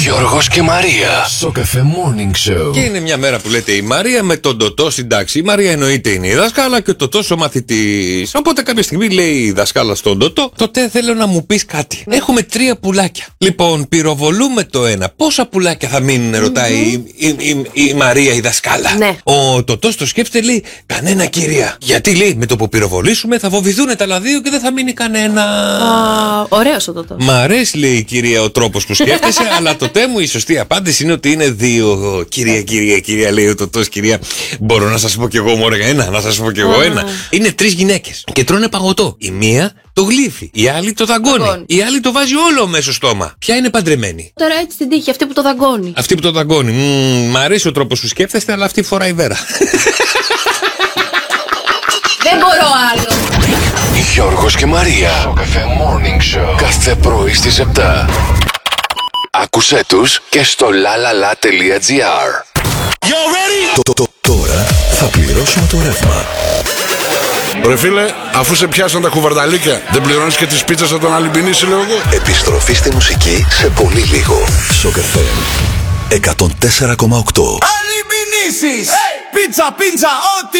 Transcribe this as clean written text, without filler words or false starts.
Γιώργος και Μαρία. Σοκαφέ Morning Show. Και είναι μια μέρα που λέτε η Μαρία με τον Τωτό στην τάξη. Η Μαρία εννοείται είναι η δασκάλα και ο Τωτός ο μαθητής. Οπότε κάποια στιγμή λέει η δασκάλα στον Τωτό: τότε θέλω να μου πεις κάτι. Έχουμε 3 πουλάκια. Λοιπόν, πυροβολούμε το ένα. Πόσα πουλάκια θα μείνουν, ρωτάει η Μαρία η δασκάλα. Ναι. Ο Τωτός το σκέφτεται, λέει: κανένα, κυρία. Γιατί λέει με το που πυροβολήσουμε θα βοβηθούν τα άλλα 2 και δεν θα μείνει κανένα. Ωραίος ο Τωτός. Μ' αρέσει, λέει η κυρία, ο τρόπος που σκέφτεσαι, αλλά τότε μου η σωστή απάντηση είναι ότι είναι 2. Κυρία, λέει ο Τωτός, κυρία. Μπορώ να σας πω κι εγώ μόνο ένα, να σας πω κι εγώ ένα. Είναι 3 γυναίκες και τρώνε παγωτό. Η μία το γλύφει, η άλλη το δαγκώνει, η άλλη το βάζει όλο μέσα στο στόμα. Ποια είναι παντρεμένη? Τώρα έτσι την τύχη, αυτή που το δαγκώνει. Αυτή που το δαγκώνει. Μ' αρέσει ο τρόπος που σκέφτεστε, αλλά αυτή φοράει βέρα. Δεν μπορώ άλλο. Γιώργος και Μαρία. Σοκαφέ Morning Show. Κάθε πρωί στις 7. Άκουσέ τους και στο lalala.gr. Τώρα θα πληρώσουμε το ρεύμα. Ρε φίλε, αφού σε πιάσαν τα κουβαρδαλίκια, δεν πληρώνεις και τις πίτσες από τον Αλυμπινίση, λέω εγώ. Επιστροφή στη μουσική σε πολύ λίγο. Σοκαφέ 104,8. Αλυμπινίσεις! Πίτσα, ό,τι